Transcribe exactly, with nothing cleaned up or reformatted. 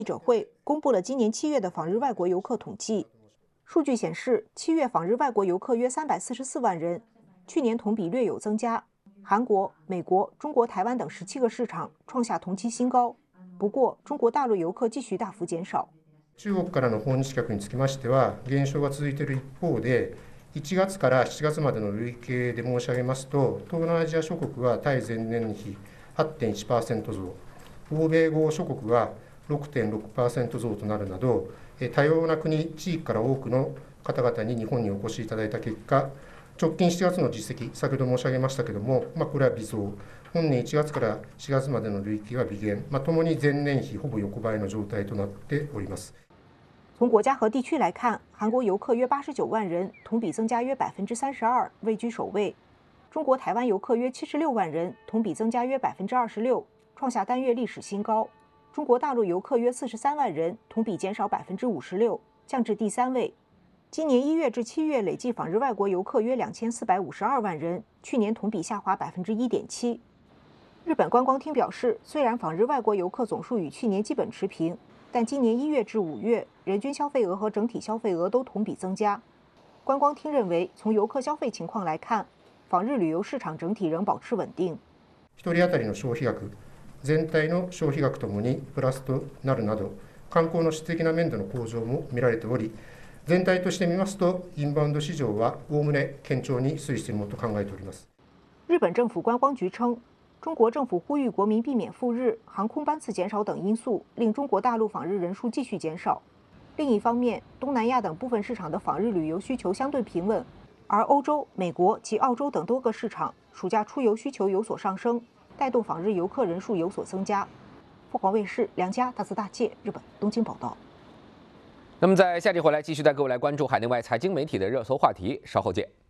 记者会公布了今年七月的访日外国游客统计。数据显示，七月访日外国游客约三百四十四万人，去年同比略有增加。韩国、美国、中国台湾等十七个市场创下同期新高。不过，中国大陆游客继续大幅减少。 中国からの訪日客につきましては、減少が続いている一方で、いちがつからしちがつまでの累計で申し上げますと、東南アジア諸国は対前年比 はちてんいちパーセント 増、欧米豪諸国は ろくてんろくパーセント 増となるなど、多様な国、地域から多くの方々に日本にお越しいただいた結果、直近しちがつの実績、先ほど申し上げましたけれども、まあ、これは微増、本年いちがつからしがつまでの累計は微減、まあ、ともに前年比ほぼ横ばいの状態となっております。 从国家和地区来看，韩国游客约八十九万人，同比增加约百分之三十二，位居首位。中国台湾游客约七十六万人，同比增加约百分之二十六，创下单月历史新高。中国大陆游客约四十三万人，同比减少百分之五十六，降至第三位。今年一月至七月累计访日外国游客约两千四百五十二万人，去年同比下滑百分之一点七。日本观光厅表示，虽然访日外国游客总数与去年基本持平，但今年一月至五月，人均消费额和整体消费额都同比增加。观光厅认为，从游客消费情况来看，访日旅游市场整体仍保持稳定。 一人当たりの消費額、全体の消費額ともにプラスとなるなど、観光の質的な面での向上も見られており、全体として見ますと、インバウンド市場はおおむね堅調に推移しているものと考えております。 日本政府观光局称，中国政府呼吁国民避免赴日，航空班次减少等因素令中国大陆访日人数继续减少。另一方面，东南亚等部分市场的访日旅游需求相对平稳，而欧洲、美国及澳洲等多个市场暑假出游需求有所上升，带动访日游客人数有所增加。凤凰卫视梁家大字大介日本东京报道。 那么在下集回来继续带各位来关注海内外财经媒体的热搜话题，稍后见。